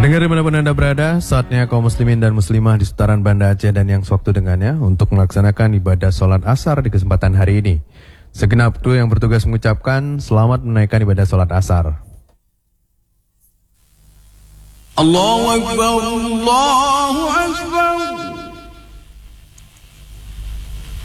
Pendengar dimanapun Anda berada, saatnya kaum muslimin dan muslimah di seputaran Banda Aceh dan yang sewaktu dengannya untuk melaksanakan ibadah sholat asar di kesempatan hari ini. Segenap kru yang bertugas mengucapkan selamat menunaikan ibadah sholat asar. Allahu Akbar, Allahu Akbar.